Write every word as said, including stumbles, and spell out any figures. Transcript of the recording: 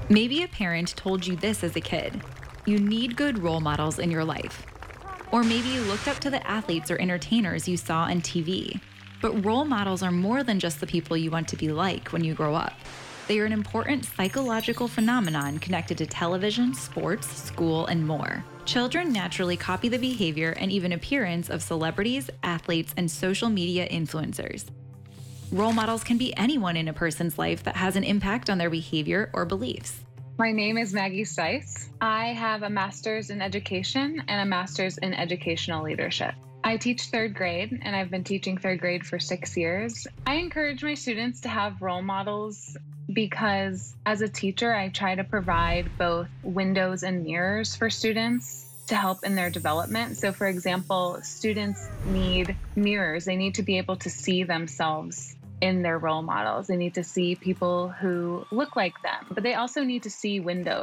Maybe a parent told you this as a kid: you need good role models in your life. Or maybe you looked up to the athletes or entertainers you saw on T V. But role models are more than just the people you want to be like when you grow up. They are an important psychological phenomenon connected to television, sports, school, and more. Children naturally copy the behavior and even appearance of celebrities, athletes, and social media influencers. Role models can be anyone in a person's life that has an impact on their behavior or beliefs. My name is Maggie Stice. I have a master's in education and a master's in educational leadership. I teach third grade, and I've been teaching third grade for six years. I encourage my students to have role models because as a teacher, I try to provide both windows and mirrors for students to help in their development. So for example, students need mirrors. They need to be able to see themselves in their role models. They need to see people who look like them, but they also need to see windows.